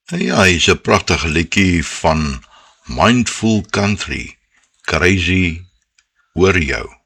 Ja, hier is 'n pragtige liedjie van Mindful Country, Crazy oor jou.